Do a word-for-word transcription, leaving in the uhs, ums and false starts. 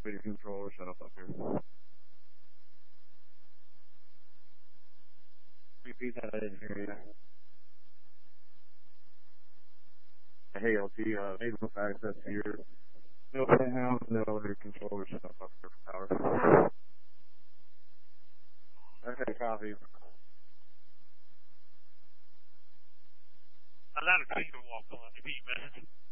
Video controller, shut up up here. Repeat that, I didn't hear you. Hey, L T, uh, maybe with access to your building house, no video controller, shut up up here for power. Okay, copy. I'm not a team to walk on, to be man.